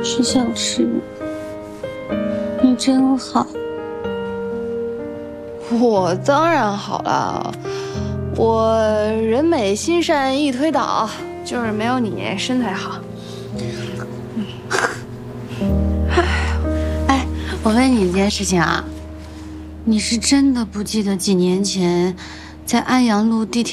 石小池，你真好。 我当然好了，我人美心善一推倒，就是没有你身材好。 哎，我问你一件事情啊，你是真的不记得几年前在安阳路地铁